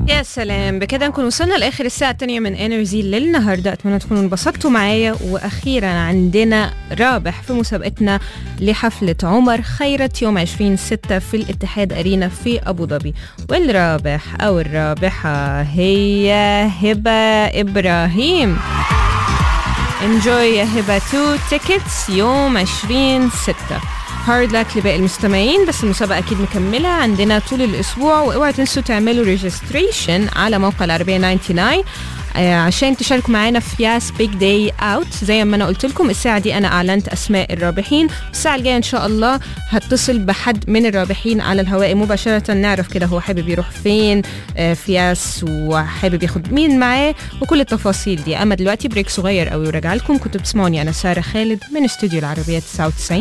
يا سلام، بكده نكون وصلنا لآخر الساعة الثانية من انرجي للنهاردة. أتمنى تكونوا انبسطتوا معايا. وأخيرا عندنا رابح في مسابقتنا لحفلة عمر خيرت يوم 20/6 في الاتحاد أرينا في أبو ظبي، والرابح أو الرابحة هي هبة إبراهيم. enjoy يا هبة 2 tickets يوم 20/6. هارد لك لباقي المستمعين، بس المسابقة أكيد مكملة عندنا طول الأسبوع. واوعوا تنسوا تعملوا ريجستريشن على موقع العربية 99 عشان تشاركوا معانا في ياس بيج داي اوت. زي ما أنا قلت لكم الساعة دي أنا أعلنت أسماء الرابحين. الساعة الجاية إن شاء الله هتصل بحد من الرابحين على الهواء مباشرة، نعرف كده هو حابب يروح فين في ياس وحابب ياخد مين معاه وكل التفاصيل دي. أما دلوقتي بريك صغير قوي وراجع لكم. كنتوا بتسمعوني أنا سارة خالد من استوديو العربية 99.